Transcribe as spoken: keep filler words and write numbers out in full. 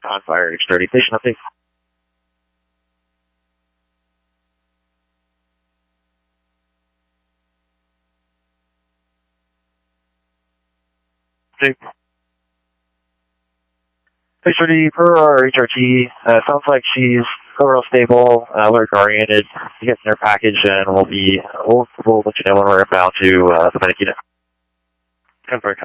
on fire, H thirty, station update. H thirty, per our H R T, uh, sounds like she's overall stable, uh, alert oriented, she gets in her package, and we'll be, we'll, we'll let you know when we're about to, uh, the Medikita. ten four.